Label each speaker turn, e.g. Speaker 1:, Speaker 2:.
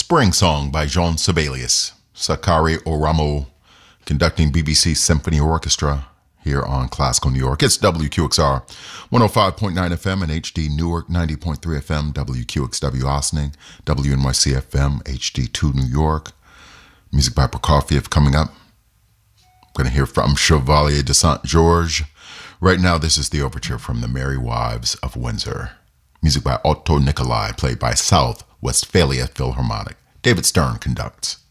Speaker 1: Spring Song by Jean Sibelius. Sakari Oramo conducting BBC Symphony Orchestra here on Classical New York. It's WQXR 105.9 FM and HD Newark, 90.3 FM, WQXW Ossining, WNYC FM, HD2 New York. Music by Prokofiev coming up. We're going to hear from Chevalier de Saint-Georges. Right now, this is the overture from The Merry Wives of Windsor. Music by Otto Nicolai, played by South Westphalia Philharmonic. David Stern conducts.